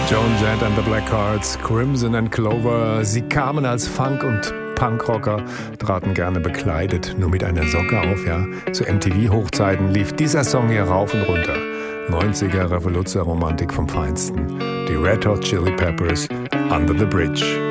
Joan Jett and the Blackhearts, Crimson and Clover. Sie kamen als Funk- und Punkrocker, traten gerne bekleidet, nur mit einer Socke auf, ja. Zu MTV-Hochzeiten lief dieser Song hier rauf und runter. 90er Revoluzzer-Romantik vom Feinsten. Die Red Hot Chili Peppers, Under the Bridge.